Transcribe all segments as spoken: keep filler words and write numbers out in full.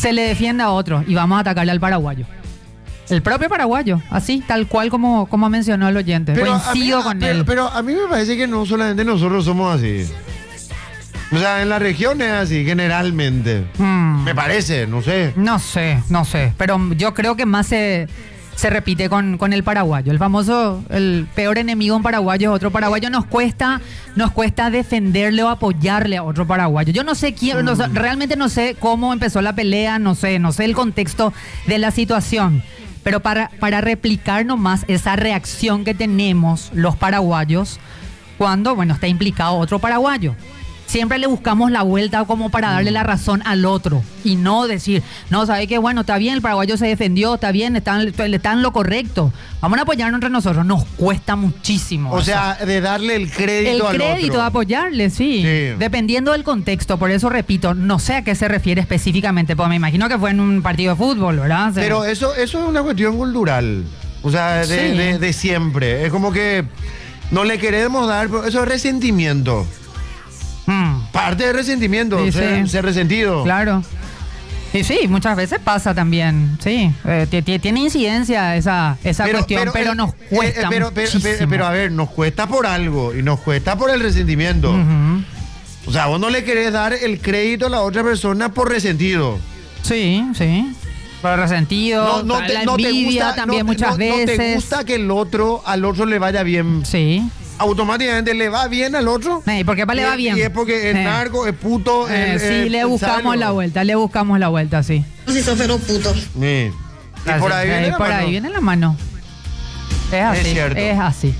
se le defiende a otro y vamos a atacarle al paraguayo. El propio paraguayo, así, tal cual como, como mencionó el oyente. Pero Coincido a mí, con pero, él. Pero a mí me parece que no solamente nosotros somos así. O sea, en la región es así, generalmente. Hmm. Me parece, no sé. No sé, no sé. Pero yo creo que más se, se repite con, con el paraguayo. El famoso, el peor enemigo en paraguayo es otro paraguayo. Nos cuesta, nos cuesta defenderle o apoyarle a otro paraguayo. Yo no sé quién, no sé, realmente no sé cómo empezó la pelea, no sé, no sé el contexto de la situación. Pero para, para replicar nomás esa reacción que tenemos los paraguayos cuando, bueno, está implicado otro paraguayo. Siempre le buscamos la vuelta como para darle la razón al otro y no decir, no, ¿sabe qué? Bueno, está bien, el paraguayo se defendió, está bien, está, está en lo correcto. Vamos a apoyarnos entre nosotros. Nos cuesta muchísimo. O eso. sea, de darle el crédito al El crédito otro. de apoyarle, sí. Sí. Dependiendo del contexto. Por eso repito, no sé a qué se refiere específicamente, porque me imagino que fue en un partido de fútbol, ¿verdad? O sea, Pero eso, eso es una cuestión cultural. O sea, de, Sí. de, de siempre. Es como que no le queremos dar, pero eso es resentimiento. mm, Parte de resentimiento, Sí, ser, sí. ser resentido. claro. Y sí, muchas veces pasa también, sí. Eh, t- t- tiene incidencia esa, esa cuestión, pero, eh, nos eh, cuesta pero, pero, muchísimo. pero, pero, a ver, nos cuesta por algo y nos cuesta por el resentimiento. Ujú. O sea, vos no le querés dar el crédito a la otra persona por resentido. Sí, sí. Por resentido, No, no te, la no te envidia gusta, también no- muchas no- no veces. te gusta que el otro, al otro le vaya bien. Sí. Automáticamente le va bien al otro. Eh, ¿por qué le va Y- bien? Y es porque es Eh. narco, es puto. Eh, el- sí, el- le el buscamos sano. la vuelta, le buscamos la vuelta, sí. Si sos pero puto. Sí. Y por ahí Eh, viene la por mano. ahí viene la mano. Es así, es, cierto. así.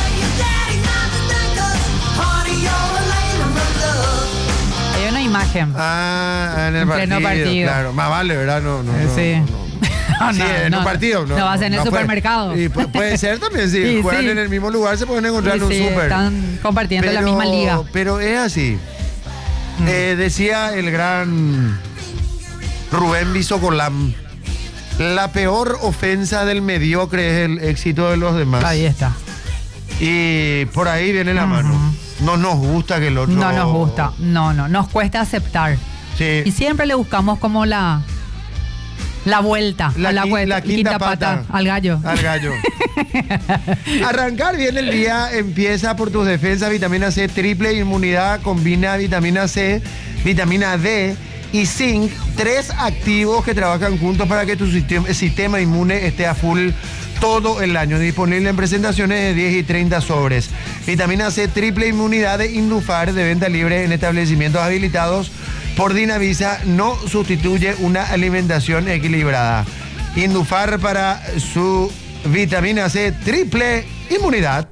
Hay una imagen. Ah, en el En pleno partido, partido. claro. Más vale, ¿verdad? No, no, Eh, no, sí. no, no. No, Sí, no, en no, un partido. No, no va a ser en el fue- supermercado. Y pu- puede ser también, si Sí, juegan sí. en el mismo lugar, se pueden encontrar Sí, en un sí, súper. están compartiendo la misma liga. Pero es así. Mm. Eh, decía el gran Rubén Bisocolam, la peor ofensa del mediocre es el éxito de los demás. Ahí está. Y por ahí viene la Ujú. mano. No nos gusta que el otro... No nos gusta. No, no. Nos cuesta aceptar. Sí. Y siempre le buscamos como la la vuelta La a la qui- vuelta, la quinta pata. al gallo. Al gallo. Arrancar bien el día empieza por tus defensas, vitamina C, triple inmunidad, combina vitamina C, vitamina D y zinc, tres activos que trabajan juntos para que tu sistema, sistema inmune esté a full todo el año. Disponible en presentaciones de diez y treinta sobres. Vitamina C, triple inmunidad de Indufar, de venta libre en establecimientos habilitados por Dinavisa, no sustituye una alimentación equilibrada. Indufar para su vitamina C, triple inmunidad.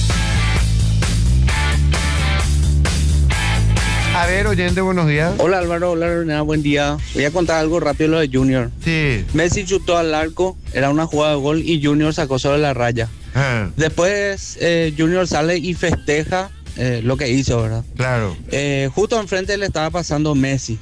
A ver, oyente, buenos días. Hola Álvaro, hola Lorena, buen día. Voy a contar algo rápido lo de Junior. Sí. Messi chutó al arco, era una jugada de gol y Junior sacó sobre la raya. Ah, Después eh, Junior sale y festeja eh, lo que hizo, ¿verdad? claro. Eh, justo enfrente le estaba pasando Messi.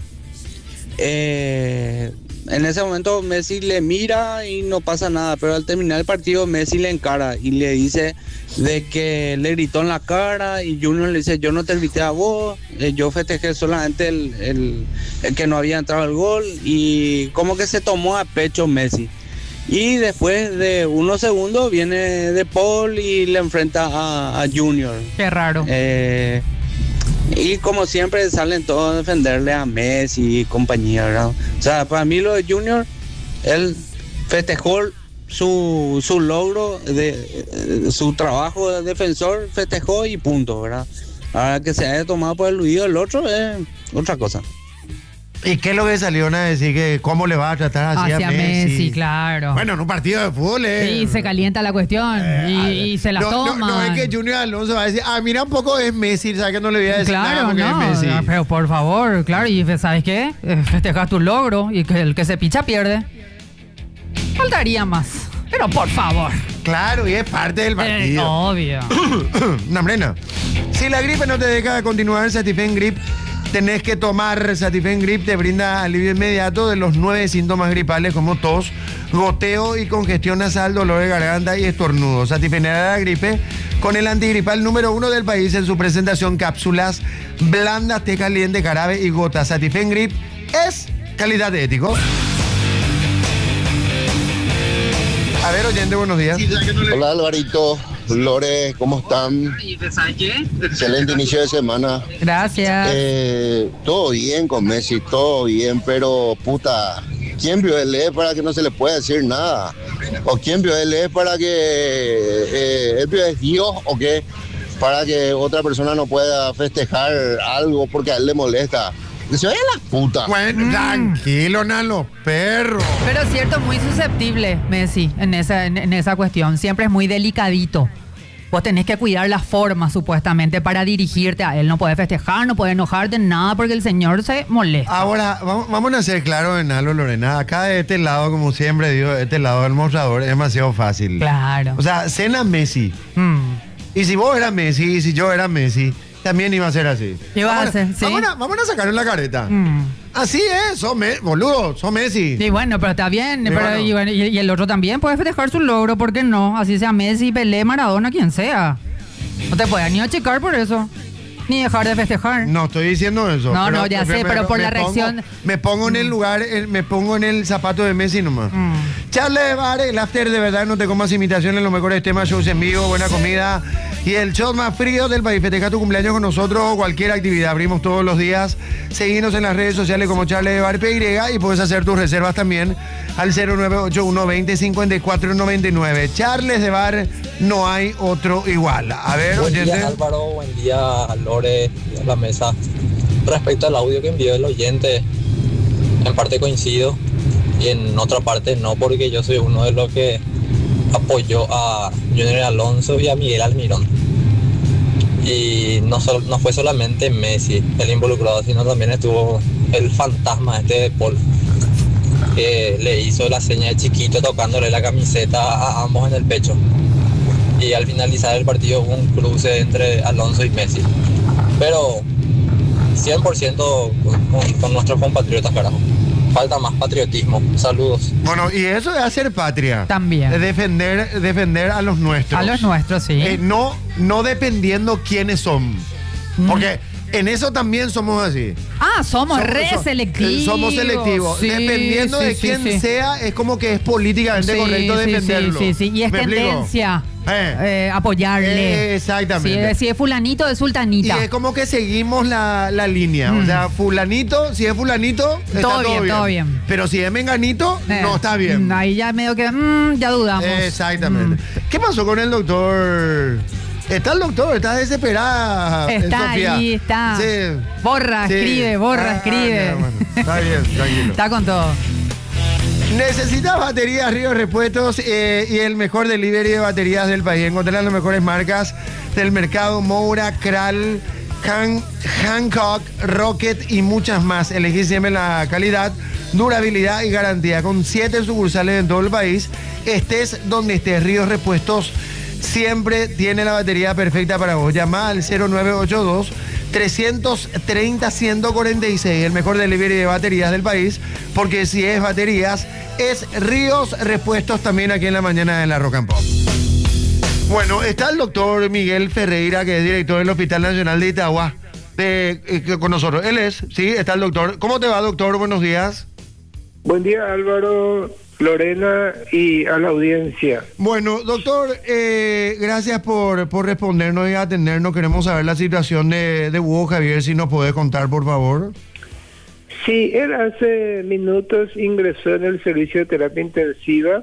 Eh, en ese momento Messi le mira y no pasa nada, pero al terminar el partido Messi le encara y le dice de que le gritó en la cara y Junior le dice, yo no te grité a vos, eh, yo festejé solamente el, el- el que no había entrado el gol, y como que se tomó a pecho Messi. Y después de unos segundos viene De Paul y le enfrenta a, a Junior. Qué raro. Eh, y como siempre salen todos a defenderle a Messi y compañía, ¿verdad? O sea, para mí lo de Junior, él festejó su, su logro, de, de su trabajo de defensor, festejó y punto, ¿verdad? Ahora que se haya tomado por eludido el otro es otra cosa. ¿Y qué es lo que salieron a decir? Que ¿Cómo le va a tratar así Hacia a Messi? Messi, claro. Bueno, en un partido de fútbol, ¿eh? Sí, se calienta la cuestión Eh, y, a ver. y se la no, no, toma. no es que Junior Alonso va a decir, ah, mira un poco es Messi, ¿sabes que no le voy a decir nada Claro, porque no, es Messi? no, pero por favor, claro, y ¿sabes qué? Eh, Festejas tu logro y que el que se picha pierde. Faltaría más, pero por favor. Claro, y es parte del Eh, partido. obvio. Una brena. Si la gripe no te deja continuar, Satifen Grip, tenés que tomar Satifen Grip, te brinda alivio inmediato de los nueve síntomas gripales como tos, goteo y congestión nasal, dolor de garganta y estornudo. Satifen era la gripe con el antigripal número uno del país en su presentación, cápsulas blandas, té caliente, jarabe y gotas. Satifen Grip es calidad de ético. A ver, oyente, buenos días. Hola Alvarito, Lore, ¿cómo están? Excelente inicio de semana. Gracias. Eh, todo bien con Messi, todo bien, pero puta, ¿quién vio el E para que no se le pueda decir nada? ¿O quién vio el E para que eh, él vio es Dios o qué? Para que otra persona no pueda festejar algo porque a él le molesta. Que se vaya la puta. Bueno, Mm. tranquilo, Nalo, perro. Pero es cierto, muy susceptible Messi en esa, en, en esa cuestión. Siempre es muy delicadito. Vos tenés que cuidar la forma, supuestamente, para dirigirte a él. No podés festejar, no podés enojarte, nada, porque el señor se molesta. Ahora, vamos, vamos a ser claros en algo, Lorena. Acá de este lado, como siempre digo, de este lado del mostrador es demasiado fácil. Claro. O sea, cena Messi. Mm. Y si vos eras Messi, y si yo era Messi, también iba a ser así. Iba a Vamos ser, sí. Vamos a, vamos a sacar en la careta. Mm. Así es, sos me, boludo, sos Messi. Y bueno, pero está bien. Y pero- bueno. y, bueno, y- y el otro también puede festejar su logro, ¿por qué no? Así sea Messi, Pelé, Maradona, quien sea. No te puedes ni achicar por eso, ni dejar de festejar. No estoy diciendo eso. No, no, ya sé, pero por la pongo- reacción- Me pongo en el lugar, eh, me pongo en el zapato de Messi nomás. Mm. Charles de Bar, el after de verdad, no te comas imitaciones, los mejores temas, shows en vivo, buena comida y el show más frío del país. Festeja tu cumpleaños con nosotros o cualquier actividad. Abrimos todos los días. Seguinos en las redes sociales como Charles de Bar P Y y puedes hacer tus reservas también al cero nueve ocho uno veinte cincuenta y cuatro noventa y nueve. Charles de Bar, no hay otro igual. A ver, Buen oyente. día Álvaro, buen día Lore y a la mesa. Respecto al audio que envió el oyente, en parte coincido y en otra parte no, porque yo soy uno de los que apoyó a Junior Alonso y a Miguel Almirón. Y no, sol- no fue solamente Messi el involucrado, sino también estuvo el fantasma este de Paul, que le hizo la seña de chiquito tocándole la camiseta a ambos en el pecho. Y al finalizar el partido hubo un cruce entre Alonso y Messi. Pero cien por ciento con, con- con nuestros compatriotas, carajo. Falta más patriotismo. Saludos. Bueno, y eso es hacer patria. También. Es defender, defender a los nuestros. A los nuestros, sí. Eh, no, no dependiendo quiénes son. Porque en eso también somos así. Ah, somos Somos- re so- selectivos. Somos selectivos. Sí, Dependiendo sí, de sí, quién sí. sea, es como que es políticamente Sí, correcto sí, defenderlo. Sí, sí, sí. Y es ¿Me explico? tendencia Eh. eh, apoyarle. Eh, exactamente. Si es, si es fulanito, es Y sultanita. es como que seguimos la, la línea. Mm. O sea, fulanito, si es fulanito, está Todo todo, bien, bien, todo bien. Pero si es menganito, Eh, no está bien. mm, Ahí ya medio que, mm, ya dudamos. Exactamente. Mm. ¿Qué pasó con el doctor? Está el doctor, está desesperada. Está Sofía. ahí, está. Sí. Borra, Sí. escribe, borra, Ah, escribe. ya, bueno, está bien, tranquilo. Está con todo. Necesitas baterías Río Repuestos eh, y el mejor delivery de baterías del país. Encontrarás las mejores marcas del mercado: Moura, Kral, Han- Hancock, Rocket y muchas más. Elegí siempre la calidad, durabilidad y garantía. Con siete sucursales en todo el país, estés donde estés, Ríos Repuestos siempre tiene la batería perfecta para vos. Llama al cero nueve ocho dos, tres tres cero, uno cuatro seis, el mejor delivery de baterías del país, porque si es baterías, es Ríos Repuestos, también aquí en la mañana de la Rock and Pop. Bueno, está el doctor Miguel Ferreira, que es director del Hospital Nacional de Itagua, de, eh, que con nosotros. Él es, sí, está el doctor. ¿Cómo te va, doctor? Buenos días. Buen día, Álvaro, Lorena y a la audiencia. Bueno, doctor, eh, gracias por, por respondernos y atendernos. Queremos saber la situación de, de Hugo Javier, si nos puede contar, por favor. Sí, él hace minutos ingresó en el servicio de terapia intensiva,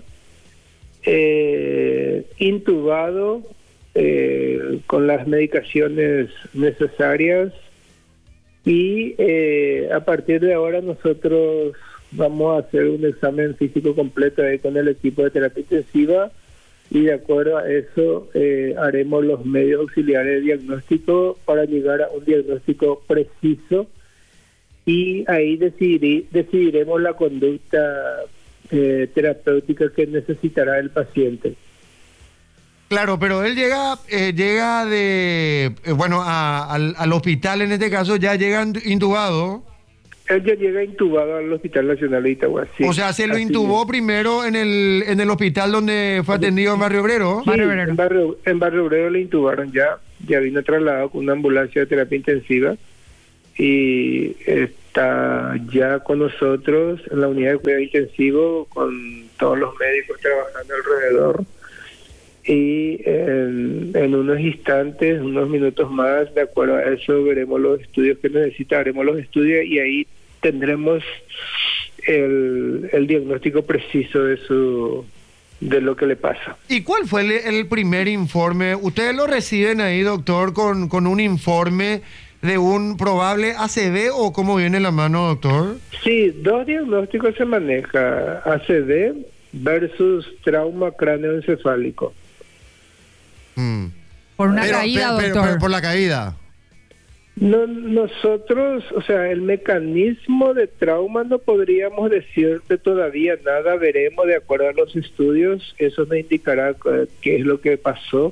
eh, intubado, eh, con las medicaciones necesarias, y eh, a partir de ahora nosotros vamos a hacer un examen físico completo ahí con el equipo de terapia intensiva, y de acuerdo a eso eh, haremos los medios auxiliares de diagnóstico para llegar a un diagnóstico preciso, y ahí decidir, decidiremos la conducta eh, terapéutica que necesitará el paciente. Claro, pero él llega eh, llega de, eh, bueno, a- al, al hospital en este caso, ya llega intubado. Él ya llega intubado al Hospital Nacional de Itagua. Sí, O sea, se lo así intubó es. primero en el, en el hospital donde fue atendido en Barrio Obrero. Sí, Barrio Obrero. en Barrio, en Barrio Obrero le intubaron ya, ya vino trasladado con una ambulancia de terapia intensiva, y eh, está ya con nosotros en la unidad de cuidado intensivo con todos los médicos trabajando alrededor. Y en, en unos instantes, unos minutos más, de acuerdo a eso, veremos los estudios que necesita, haremos los estudios y ahí tendremos el, el diagnóstico preciso de su de lo que le pasa. ¿Y cuál fue el, el primer informe? ¿Ustedes lo reciben ahí, doctor, con, con un informe de un probable A C V o cómo viene la mano, doctor? Sí, dos diagnósticos se maneja, A C V versus trauma cráneoencefálico. Mm. Por una Pero, caída, pero, pero, doctor. pero por la caída. No, nosotros, o sea, el mecanismo de trauma no podríamos decirte todavía nada, veremos de acuerdo a los estudios, eso nos indicará eh, qué es lo que pasó,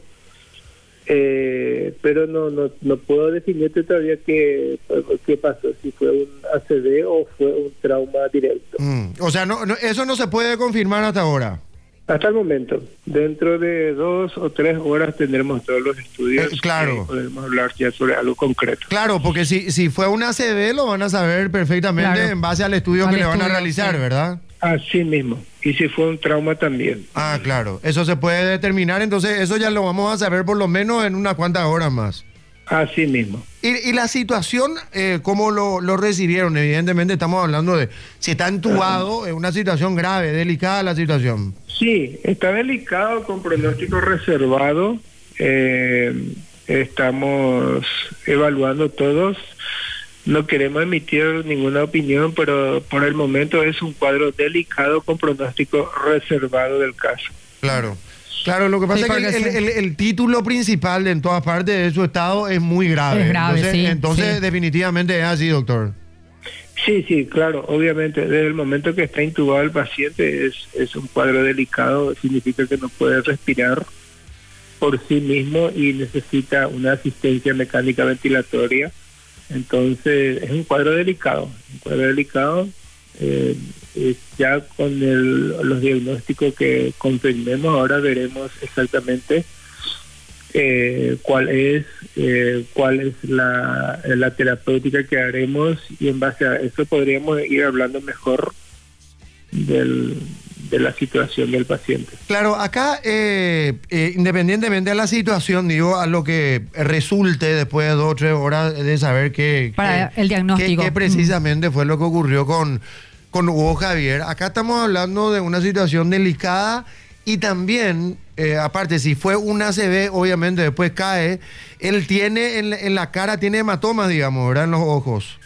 eh, pero no, no no puedo definirte todavía qué, qué pasó, si fue un A C V o fue un trauma directo. Mm. O sea, no, no, eso no se puede confirmar hasta ahora. Hasta el momento, dentro de dos o tres horas tendremos todos los estudios. Eh, claro. Y podemos hablar ya sobre algo concreto. Claro, porque si, si fue una A C V lo van a saber perfectamente Claro. en base al estudio Al que le van a estudio, realizar, sí. ¿verdad? Así mismo. Y si fue un trauma también. Ah, claro. Eso se puede determinar, entonces eso ya lo vamos a saber por lo menos en unas cuantas horas más. Así mismo. Y, y la situación, eh, ¿cómo lo, lo recibieron? Evidentemente estamos hablando de si está entubado, es una situación grave, delicada la situación. Sí, está delicado con pronóstico reservado. Eh, estamos evaluando todos. No queremos emitir ninguna opinión, pero por el momento es un cuadro delicado con pronóstico reservado del caso. Claro. Claro, lo que pasa Sí, es que el, porque el- el- el título principal de en todas partes de su estado es muy grave. Es grave, entonces, sí, entonces sí. definitivamente es así, doctor. Sí, sí, claro, obviamente, desde el momento que está intubado el paciente es, es un cuadro delicado, significa que no puede respirar por sí mismo y necesita una asistencia mecánica ventilatoria, entonces es un cuadro delicado, un cuadro delicado, eh, eh, ya con el, los diagnósticos que confirmemos ahora veremos exactamente Eh, cuál es eh, cuál es la, la terapéutica que haremos y en base a eso podríamos ir hablando mejor del, de la situación del paciente. Claro, acá, eh, eh, independientemente de la situación, digo, a lo que resulte después de dos o tres horas de saber qué... Para qué- el diagnóstico. qué- qué precisamente fue lo que ocurrió con, con Hugo Javier. Acá estamos hablando de una situación delicada y también, eh, aparte, si fue un A C V, obviamente después cae, él tiene en, la- en la cara, tiene hematomas, digamos, ¿verdad? En los ojos.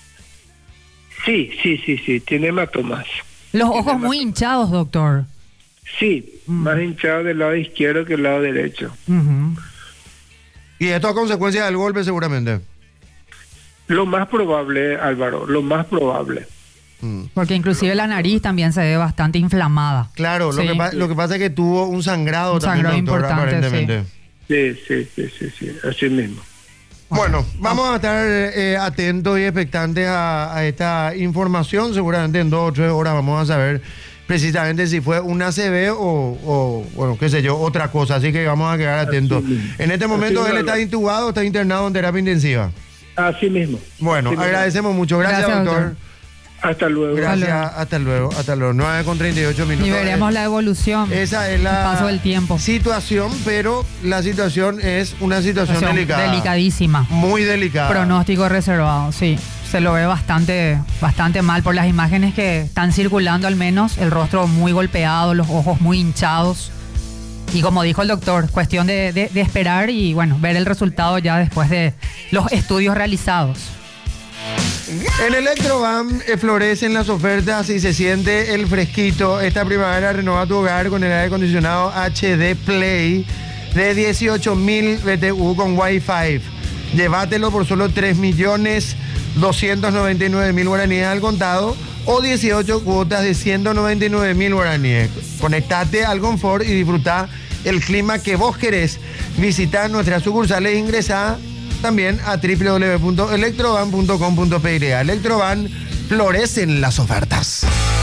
Sí, sí, sí, sí, tiene hematomas. Los ojos muy hinchados, doctor. Sí, Mm. más hinchado del lado izquierdo que del lado derecho. Ujú. Y esto a consecuencia del golpe, seguramente. Lo más probable, Álvaro, lo más probable. Mm. Porque inclusive la nariz también se ve bastante inflamada. Claro, lo, Sí. que pa- lo que pasa es que tuvo un sangrado Un también, sangrado doctor, importante, aparentemente. Sí, sí, sí, sí, sí, así mismo. Bueno, vamos a estar eh, atentos y expectantes a, a esta información. Seguramente en dos o tres horas vamos a saber precisamente si fue un A C V o, o, bueno, qué sé yo, otra cosa. Así que vamos a quedar atentos. Así mismo. En este momento Así él mismo. está intubado, está internado en terapia intensiva. Así mismo. Bueno, Así mismo. agradecemos mucho. Gracias, Gracias, doctor. doctor. Hasta luego. Gracias, luego. hasta luego, hasta luego. nueve con treinta y ocho minutos. Y veremos la evolución. Esa es la el paso del tiempo. situación, pero la situación es una situación, Situación delicada. Delicadísima. Muy delicada. Pronóstico reservado, sí. Se lo ve bastante, bastante mal por las imágenes que están circulando al menos. El rostro muy golpeado, los ojos muy hinchados. Y como dijo el doctor, cuestión de, de- de esperar y bueno, ver el resultado ya después de los estudios realizados. En Electroban eh, florecen las ofertas y se siente el fresquito. Esta primavera renova tu hogar con el aire acondicionado H D Play de dieciocho mil B T U con Wi-Fi. Llévatelo por solo tres millones doscientos noventa y nueve mil guaraníes al contado o dieciocho cuotas de ciento noventa y nueve mil guaraníes. Conectate al confort y disfruta el clima que vos querés. Visita nuestras sucursales e ingresá también a w w w punto electroban punto com punto p y. Electroban, florecen las ofertas.